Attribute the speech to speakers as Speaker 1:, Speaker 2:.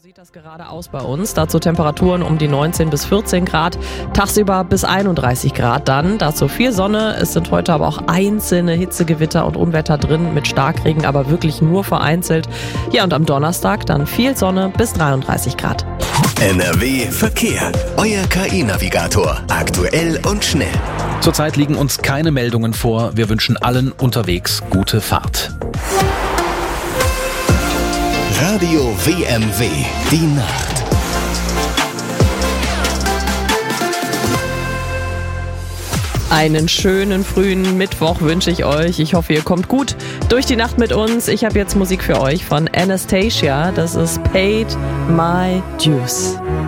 Speaker 1: sieht das gerade aus bei uns. Dazu Temperaturen um die 19 bis 14 Grad, tagsüber bis 31 Grad dann. Dazu viel Sonne. Es sind heute aber auch einzelne Hitzegewitter und Unwetter drin mit Starkregen, aber wirklich nur vereinzelt. Ja, und am Donnerstag dann viel Sonne bis 33 Grad.
Speaker 2: NRW Verkehr. Euer KI-Navigator. Aktuell und schnell.
Speaker 3: Zurzeit liegen uns keine Meldungen vor. Wir wünschen allen unterwegs gute Fahrt.
Speaker 2: Radio WMW. Die Nacht.
Speaker 1: Einen schönen frühen Mittwoch wünsche ich euch. Ich hoffe, ihr kommt gut durch die Nacht mit uns. Ich habe jetzt Musik für euch von Anastasia. Das ist Paid My Dues.